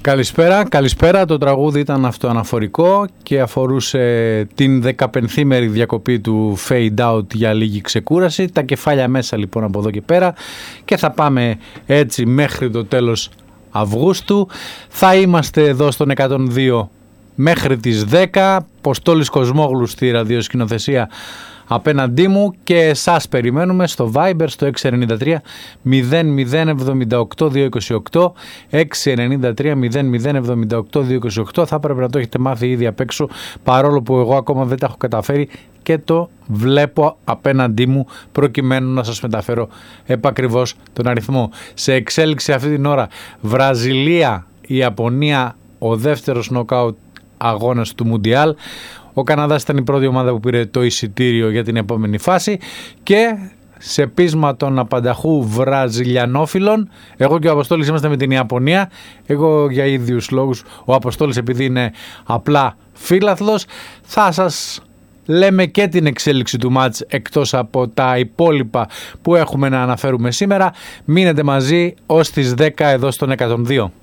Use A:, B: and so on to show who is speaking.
A: Καλησπέρα. Το τραγούδι ήταν αυτοαναφορικό και αφορούσε την 15η διακοπή του Fade Out για λίγη ξεκούραση. Τα κεφάλια μέσα λοιπόν από εδώ και πέρα και θα πάμε έτσι μέχρι το τέλος Αυγούστου. Θα είμαστε εδώ στον 102 μέχρι τις 10. Ποστόλης Κοσμόγλου στη ραδιοσκηνοθεσία απέναντί μου και εσάς περιμένουμε στο Viber στο 693 0078 228 693 0078 228. Θα πρέπει να το έχετε μάθει ήδη απ' έξω, παρόλο που εγώ ακόμα δεν τα έχω καταφέρει και το βλέπω απέναντί μου προκειμένου να σας μεταφέρω επακριβώς τον αριθμό. Σε εξέλιξη αυτή την ώρα Βραζιλία, Ιαπωνία, ο δεύτερος νοκάουτ αγώνας του Μουντιάλ. Ο Καναδάς ήταν η πρώτη ομάδα που πήρε το εισιτήριο για την επόμενη φάση και σε πείσμα των απανταχού Βραζιλιανόφιλων, εγώ και ο Αποστόλης είμαστε με την Ιαπωνία. Εγώ για ίδιους λόγους, ο Αποστόλης επειδή είναι απλά φίλαθλος. Θα σας λέμε και την εξέλιξη του μάτς εκτός από τα υπόλοιπα που έχουμε να αναφέρουμε σήμερα. Μείνετε μαζί ως τις 10 εδώ στον 102.